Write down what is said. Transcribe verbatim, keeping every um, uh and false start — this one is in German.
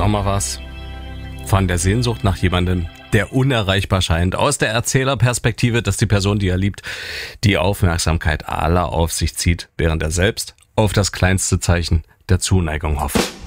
Sommer was. Von der Sehnsucht nach jemandem, der unerreichbar scheint. Aus der Erzählerperspektive, dass die Person, die er liebt, die Aufmerksamkeit aller auf sich zieht, während er selbst auf das kleinste Zeichen der Zuneigung hofft.